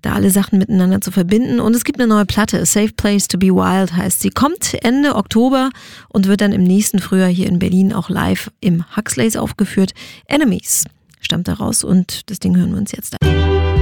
da alle Sachen miteinander zu verbinden. Und es gibt eine neue Platte, A Safe Place to Be Wild heißt sie. Kommt Ende Oktober und wird dann im nächsten Frühjahr hier in Berlin auch live im Huxleys aufgeführt. Enemies stammt daraus und das Ding hören wir uns jetzt an.